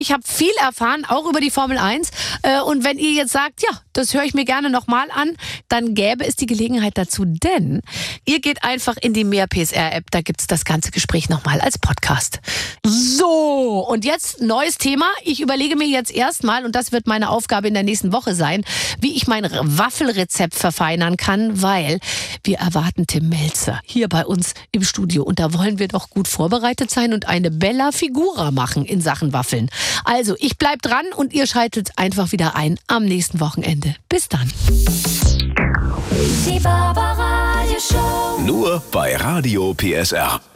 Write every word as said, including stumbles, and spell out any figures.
Ich habe viel erfahren, auch über die Formel eins. Und wenn ihr jetzt sagt, ja, das höre ich mir gerne nochmal an, dann gäbe es die Gelegenheit dazu, denn ihr geht einfach in die Mehr P S R-App, da gibt es das ganze Gespräch nochmal als Podcast. So, und jetzt neues Thema. Ich überlege mir jetzt erstmal, und das wird meine Aufgabe in der nächsten Woche sein, wie ich mein Waffelrezept verfeinern kann, weil wir erwarten Tim Mälzer hier bei uns im Studio. Und da wollen wir doch gut vorbereitet sein und eine Bella Figura machen in Sachen Waffeln. Also, ich bleib dran und ihr schaltet einfach wieder ein am nächsten Wochenende. Bis dann. Die Barbara Radio Show. Nur bei Radio P S R.